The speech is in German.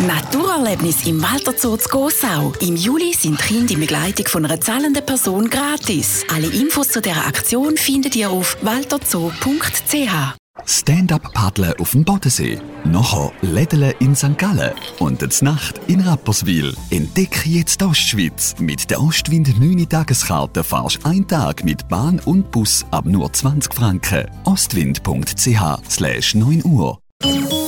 Naturerlebnis im Walter Zoo zu Gossau. Im Juli sind Kinder in Begleitung von einer zahlenden Person gratis. Alle Infos zu dieser Aktion findet ihr auf walterzoo.ch. Stand-up-Paddeln auf dem Bodensee. Nachher Lädeln in St. Gallen. Und die Nacht in Rapperswil. Entdecke jetzt die Ostschweiz. Mit der Ostwind 9-Tageskarte fahrst du einen Tag mit Bahn und Bus ab nur 20 Franken. Ostwind.ch/9 Uhr.